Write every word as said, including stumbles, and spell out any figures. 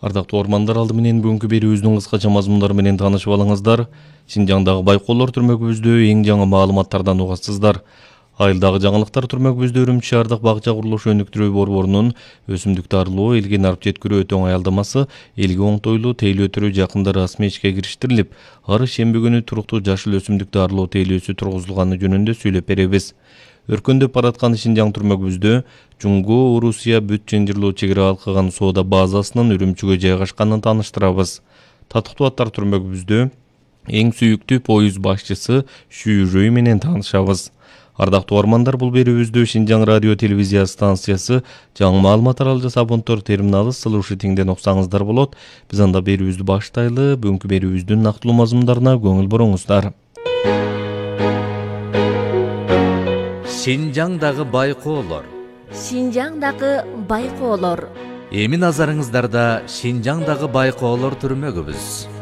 Ардактуу ормандар, алды менен бүгүнкү берүүбүздүн кыскача мазмундары менен таанышып алыңыздар. Шинжаңдагы байкоолор түрмөгүбүздө эң жаңы маалыматтардан угасыздар. Айылдагы жаңылыктар түрмөгүбүздө Үрүмчү шаардык бакча курулушу өнүктүрүү борборунун өсүмдүктү арылоо, элге нарып жеткирүү өтө оңой алдамасы элге оңтойлуу тейлөө түрү жакында расмий ишке кириштирилип, ар шемби күнү туруктуу жашыл өсүмдүктү арылоо тейлөөсү тургузулганы жөнүндө сүйлөп беребиз. Өркөндөп бараткан Шинжаң түрмөгүбүздө Жуңго Орусия бүт ченжирлөө чек ара алкаган соода базасынын Үрүмчүгө жайгашканын тааныштырабыз. Татыктуу аттар түрмөгүбүздө эң сүйүктүү поюз башчысы Шүйрөй менен таанышабыз. Ардактуу армандар, бул берүүбүздө Шинжаң радио телевизия станциясы жаңы маалымат аралжасы абонттор терминалы слушатиңден уксаңыздар болот. Биз анда берүүбүздү баштайлы. Бүгүнкү берүүбүздүн нактылуу мазмундарына көңүл буруңуздар. Шинжаңдагы байкоолор. Шинжаңдагы байкоолор. Эми назарыңыздарда Шинжаңдагы байкоолор түрмөгүбүз.